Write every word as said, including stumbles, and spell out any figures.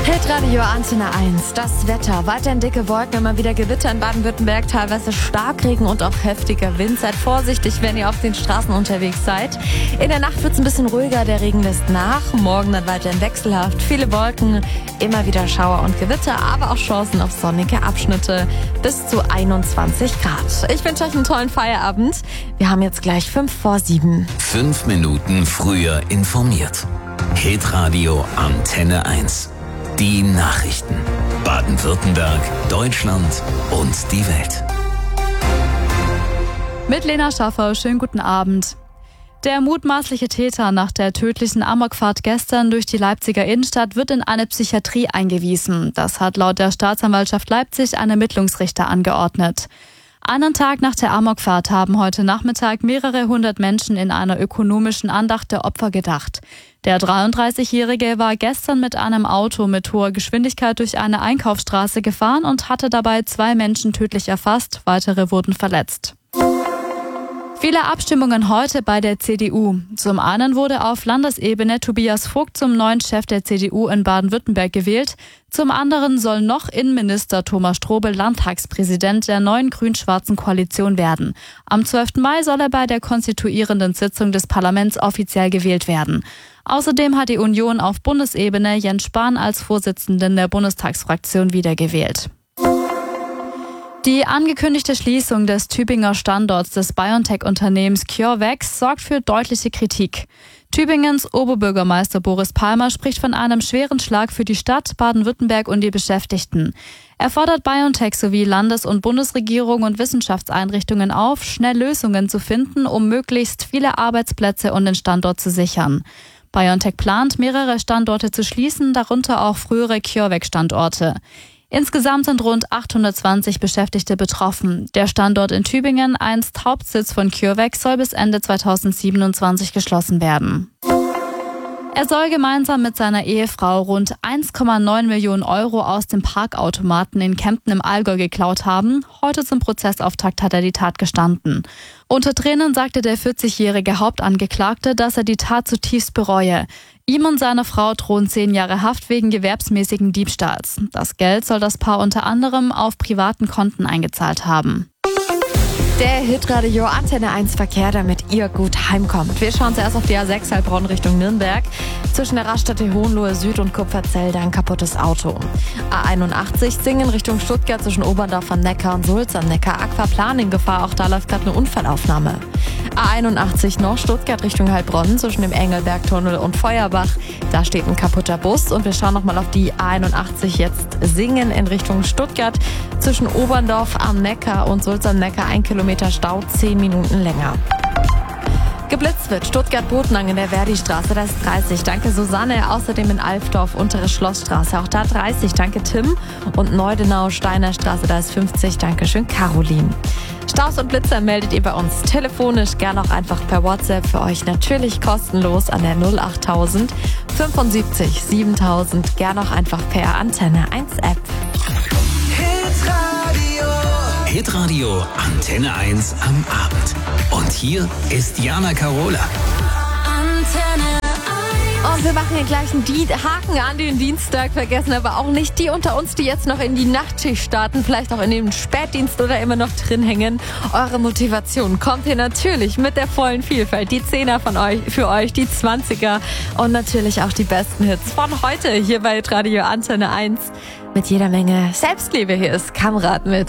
Hitradio Antenne eins. Das Wetter. Weiterhin dicke Wolken, immer wieder Gewitter in Baden-Württemberg, teilweise Starkregen und auch heftiger Wind. Seid vorsichtig, wenn ihr auf den Straßen unterwegs seid. In der Nacht wird es ein bisschen ruhiger, der Regen lässt nach. Morgen dann weiterhin wechselhaft. Viele Wolken, immer wieder Schauer und Gewitter, aber auch Chancen auf sonnige Abschnitte. Bis zu einundzwanzig Grad. Ich wünsche euch einen tollen Feierabend. Wir haben jetzt gleich fünf vor sieben. Fünf Minuten früher informiert. Hitradio Antenne eins. Die Nachrichten. Baden-Württemberg, Deutschland und die Welt. Mit Lena Schaffer, schönen guten Abend. Der mutmaßliche Täter nach der tödlichen Amokfahrt gestern durch die Leipziger Innenstadt wird in eine Psychiatrie eingewiesen. Das hat laut der Staatsanwaltschaft Leipzig ein Ermittlungsrichter angeordnet. Einen Tag nach der Amokfahrt haben heute Nachmittag mehrere hundert Menschen in einer ökonomischen Andacht der Opfer gedacht. Der dreiunddreißigjährige war gestern mit einem Auto mit hoher Geschwindigkeit durch eine Einkaufsstraße gefahren und hatte dabei zwei Menschen tödlich erfasst, weitere wurden verletzt. Viele Abstimmungen heute bei der C D U. Zum einen wurde auf Landesebene Tobias Vogt zum neuen Chef der C D U in Baden-Württemberg gewählt. Zum anderen soll noch Innenminister Thomas Strobel Landtagspräsident der neuen grün-schwarzen Koalition werden. Am zwölften Mai soll er bei der konstituierenden Sitzung des Parlaments offiziell gewählt werden. Außerdem hat die Union auf Bundesebene Jens Spahn als Vorsitzenden der Bundestagsfraktion wiedergewählt. Die angekündigte Schließung des Tübinger Standorts des BioNTech-Unternehmens CureVac sorgt für deutliche Kritik. Tübingens Oberbürgermeister Boris Palmer spricht von einem schweren Schlag für die Stadt, Baden-Württemberg und die Beschäftigten. Er fordert BioNTech sowie Landes- und Bundesregierung und Wissenschaftseinrichtungen auf, schnell Lösungen zu finden, um möglichst viele Arbeitsplätze und den Standort zu sichern. BioNTech plant, mehrere Standorte zu schließen, darunter auch frühere CureVac-Standorte. Insgesamt sind rund achthundertzwanzig Beschäftigte betroffen. Der Standort in Tübingen, einst Hauptsitz von CureVac, soll bis Ende zweitausendsiebenundzwanzig geschlossen werden. Er soll gemeinsam mit seiner Ehefrau rund eins Komma neun Millionen Euro aus dem Parkautomaten in Kempten im Allgäu geklaut haben. Heute zum Prozessauftakt hat er die Tat gestanden. Unter Tränen sagte der vierzigjährige Hauptangeklagte, dass er die Tat zutiefst bereue. Ihm und seiner Frau drohen zehn Jahre Haft wegen gewerbsmäßigen Diebstahls. Das Geld soll das Paar unter anderem auf privaten Konten eingezahlt haben. Der Hitradio Antenne eins Verkehr, damit ihr gut heimkommt. Wir schauen zuerst auf die A sechs Heilbronn Richtung Nürnberg. Zwischen der Raststätte Hohenlohe Süd und Kupferzell ein kaputtes Auto. A einundachtzig Singen Richtung Stuttgart zwischen Oberndorf am Neckar und Sulz am Neckar. Aquaplaning Gefahr, auch da läuft gerade eine Unfallaufnahme. A einundachtzig noch Stuttgart Richtung Heilbronn zwischen dem Engelbergtunnel und Feuerbach. Da steht ein kaputter Bus und wir schauen nochmal auf die A einundachtzig jetzt Singen in Richtung Stuttgart zwischen Oberndorf am Neckar und Sulz am Neckar. Ein Kilometer Stau, zehn Minuten länger. Geblitzt wird Stuttgart-Bodenang in der Verdi-Straße, da ist dreißig. Danke Susanne. Außerdem in Alfdorf, untere Schlossstraße, auch da dreißig. Danke Tim. Und Neudenau-Steiner Straße, da ist fünfzig. Dankeschön Caroline. Staus und Blitzer meldet ihr bei uns telefonisch, gerne auch einfach per WhatsApp. Für euch natürlich kostenlos an der null achttausend fünfundsiebzig siebentausend. Gerne auch einfach per Antenne eins App. Hitradio Antenne eins am Abend. Und hier ist Jana Karola. Antenne eins. Und wir machen hier gleich einen Di- Haken an den Dienstag. Vergessen aber auch nicht die unter uns, die jetzt noch in die Nachtschicht starten, vielleicht auch in den Spätdienst oder immer noch drin hängen. Eure Motivation kommt hier natürlich mit der vollen Vielfalt. Die Zehner von euch, für euch, die Zwanziger und natürlich auch die besten Hits von heute hier bei Radio Antenne eins. Mit jeder Menge Selbstliebe. Hier ist Kamrat mit